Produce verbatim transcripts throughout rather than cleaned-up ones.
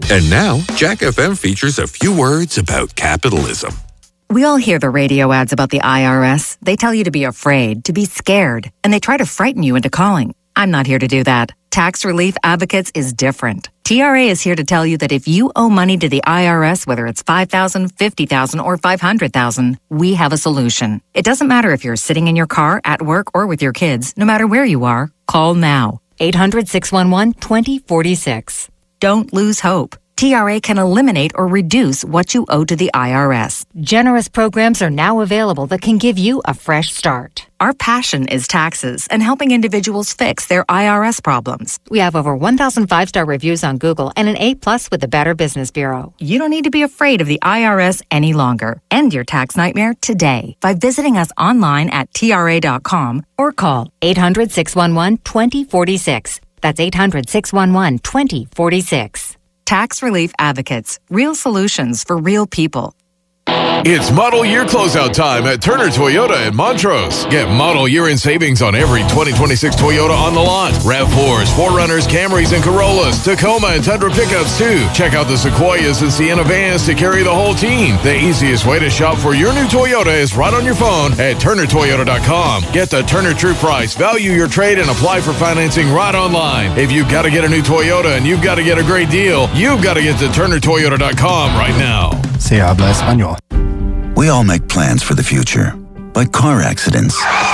And now, Jack F M features a few words about capitalism. We all hear the radio ads about the I R S. They tell you to be afraid, to be scared, and they try to frighten you into calling. I'm not here to do that. Tax Relief Advocates is different. T R A is here to tell you that if you owe money to the I R S, whether it's five thousand dollars, fifty thousand dollars, or five hundred thousand dollars, we have a solution. It doesn't matter if you're sitting in your car, at work, or with your kids. No matter where you are, call now. eight hundred, six one one, two zero four six. Don't lose hope. T R A can eliminate or reduce what you owe to the I R S. Generous programs are now available that can give you a fresh start. Our passion is taxes and helping individuals fix their I R S problems. We have over one thousand five-star reviews on Google and an A plus with the Better Business Bureau. You don't need to be afraid of the I R S any longer. End your tax nightmare today by visiting us online at T R A dot com or call eight hundred, six one one, two zero four six. That's eight hundred, six one one, two zero four six. Tax Relief Advocates. Real solutions for real people. It's model year closeout time at Turner Toyota in Montrose. Get model year in savings on every twenty twenty-six Toyota on the lot. RAV fours, four runners, Camrys, and Corollas, Tacoma and Tundra pickups too. Check out the Sequoias and Sienna vans to carry the whole team. The easiest way to shop for your new Toyota is right on your phone at Turner Toyota dot com. Get the Turner True Price, value your trade, and apply for financing right online. If you've got to get a new Toyota and you've got to get a great deal, you've got to get to Turner Toyota dot com right now. Se habla español. We all make plans for the future, but car accidents,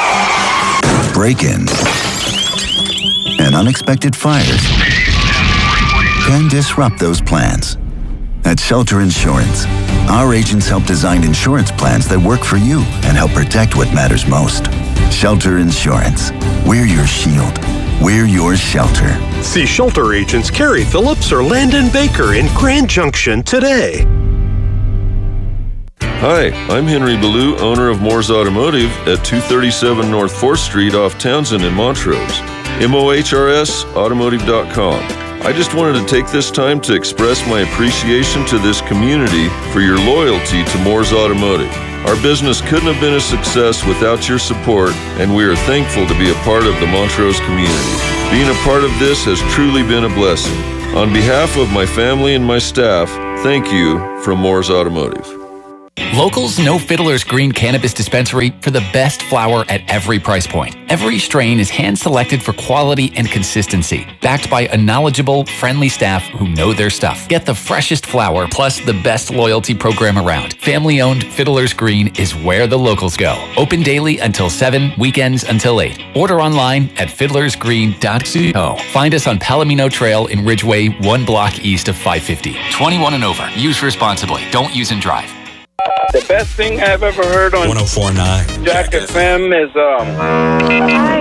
break-ins, and unexpected fires can disrupt those plans. At Shelter Insurance, our agents help design insurance plans that work for you and help protect what matters most. Shelter Insurance. We're your shield. We're your shelter. See Shelter agents Carrie Phillips or Landon Baker in Grand Junction today. Hi, I'm Henry Ballou, owner of Moore's Automotive at two thirty-seven North fourth Street off Townsend in Montrose. M O H R S automotive dot com. I just wanted to take this time to express my appreciation to this community for your loyalty to Moore's Automotive. Our business couldn't have been a success without your support, and we are thankful to be a part of the Montrose community. Being a part of this has truly been a blessing. On behalf of my family and my staff, thank you from Moore's Automotive. Local's No Fiddler's Green Cannabis Dispensary for the best flower at every price point. Every strain is hand-selected for quality and consistency, backed by a knowledgeable, friendly staff who know their stuff. Get the freshest flower plus the best loyalty program around. Family-owned Fiddler's Green is where the locals go. Open daily until seven, weekends until eight. Order online at fiddlers green dot co. Find us on Palomino Trail in Ridgeway, one block east of five fifty. twenty-one and over. Use responsibly. Don't use and drive. The best thing I've ever heard on one oh four point nine Jack F M is um